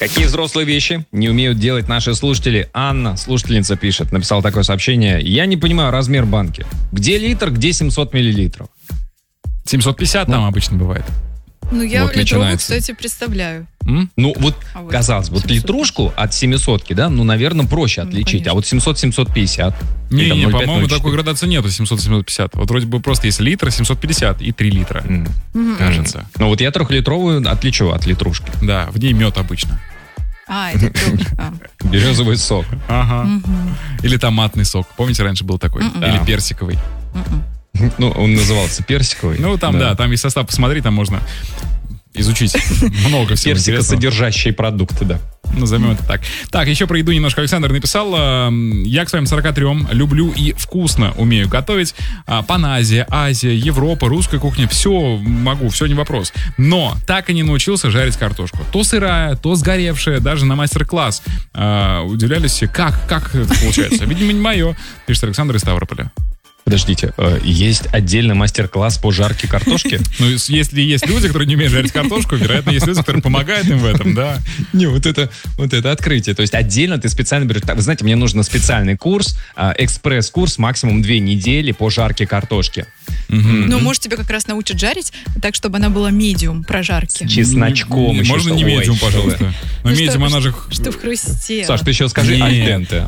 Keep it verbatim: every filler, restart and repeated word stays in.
Какие взрослые вещи не умеют делать наши слушатели? Анна, слушательница, пишет, написала такое сообщение. Я не понимаю размер банки. Где литр, где семьсот миллилитров? семьсот пятьдесят ну, там обычно бывает. Ну, я вот литровую, кстати, представляю. М? Ну, вот, а вот казалось бы, вот литрушку от семисотки, да, ну, наверное, проще ну, отличить. конечно. А вот семьсот семьсот пятьдесят. Не, не, по-моему, такой градации нету, семьсот семьсот пятьдесят. Вот вроде бы просто есть литр, семьсот пятьдесят и три литра, mm. Mm-hmm. кажется. Ну, вот я трехлитровую отличу от литрушки. Да, в ней мед обычно. А, это тоже. Березовый сок. Ага. Или томатный сок. Помните, раньше был такой? Или персиковый. Ну, он назывался персиковый. Ну, там, да, там есть состав, посмотри, там можно изучить много всего. Персикосодержащие продукты, да. Назовем это так. Так, еще про еду немножко Александр написал. Я к своим сорока трём люблю и вкусно умею готовить. Паназия, Азия, Европа, русская кухня. Все могу, все не вопрос. Но так и не научился жарить картошку. То сырая, то сгоревшая. Даже на мастер-класс удивлялись все, как, как это получается. Видимо, не мое, пишет Александр из Ставрополя. Подождите, есть отдельный мастер-класс по жарке картошки? Ну, если есть люди, которые не умеют жарить картошку, вероятно, есть люди, которые помогают им в этом, да. Не, вот это, вот это открытие. То есть отдельно ты специально берешь... Вы знаете, мне нужен специальный курс, экспресс-курс, максимум две недели по жарке картошки. Ну, может, тебя как раз научат жарить так, чтобы она была медиум прожарки. С чесночком. Можно не медиум, пожалуйста. Но медиум, она же... Что в хрусте. Саш, ты еще скажи аль денте.